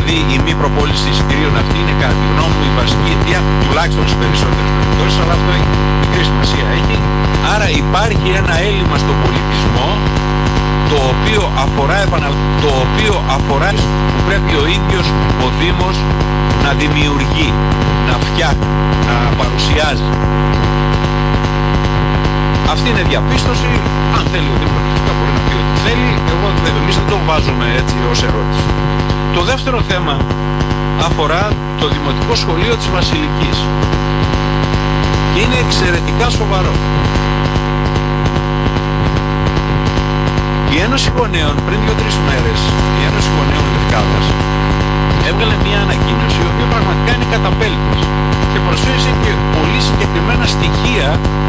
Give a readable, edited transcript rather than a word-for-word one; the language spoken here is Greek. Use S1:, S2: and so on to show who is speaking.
S1: δηλαδή η μη προπόληση εισιτηρίων αυτή είναι κατά τη γνώμη μου η βασική αιτία, τουλάχιστον στις περισσότερες περιπτώσεις, αλλά αυτό έχει μικρή σημασία έχει. Άρα υπάρχει ένα έλλειμμα στον πολιτισμό το οποίο αφορά που πρέπει ο ίδιος ο Δήμος να δημιουργεί, να φτιάχνει, να παρουσιάζει. Αυτή είναι διαπίστωση. Αν θέλει ο Δήμος μπορεί να πει ό,τι θέλει. Εμείς δεν το βάζουμε έτσι ως ερώτηση. Το δεύτερο θέμα αφορά το Δημοτικό Σχολείο της Βασιλικής και είναι εξαιρετικά σοβαρό. Η Ένωση Γονέων πριν 2-3 μέρες, η Ένωση Γονέων Λευκάδας έβγαλε μια ανακοίνωση η οποία πραγματικά είναι καταπέλτης και προσφέρει και πολύ συγκεκριμένα στοιχεία